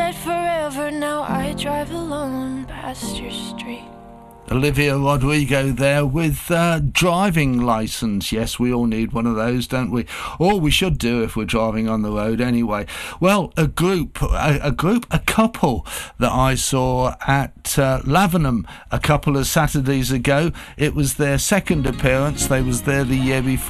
said forever, now I drive alone past your street. Olivia Rodrigo there with driving licence. Yes, we all need one of those, don't we? Or we should do if we're driving on the road anyway. Well, a couple that I saw at Lavenham a couple of Saturdays ago. It was their second appearance. They was there the year before.